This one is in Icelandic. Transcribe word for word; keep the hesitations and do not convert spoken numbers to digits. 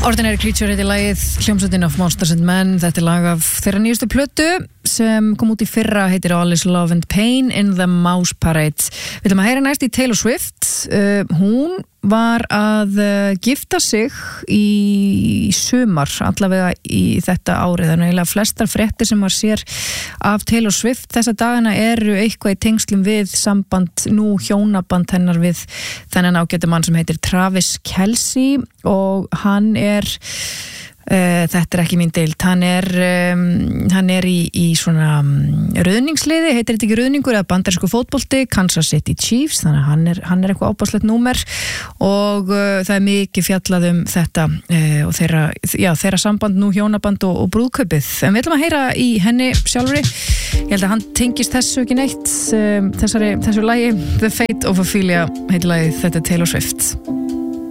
Ordinary Creature heitir lagið, hljómsveitin of Monsters and Men. Þetta er lag af þeirra nýjustu plötu sem kom út í fyrra, heitir All is Love and Pain in the Mouse Parade. Við ætlum að heyra næst í Taylor Swift. Uh, hún var að uh, gifta sig í sumar, allavega í þetta árið. Þannig eiginlega flestar fréttir sem maður sér af Taylor Swift þessa dagana eru eitthvað í tengslum við samband, nú hjónaband hennar við þennan ágæta mann sem heitir Travis Kelce og hann er Uh, þetta er ekki mín deild, hann er um, hann er í, í svona um, rauðningsliði, heitir þetta ekki rauðningur eða bandarísku fótbolti, Kansas City Chiefs, þannig að hann er, hann er eitthvað ábáslegt númer og uh, það er mikið fjallað um þetta uh, og þeirra, já, þeirra samband nú hjónaband og, og brúðkaupið, en við ætlum að heyra í henni sjálfri, ég held að hann tengist þessu ekki neitt, um, þessari, þessu lagi The Fate of Ophelia heitir lagið, þetta er Taylor Swift.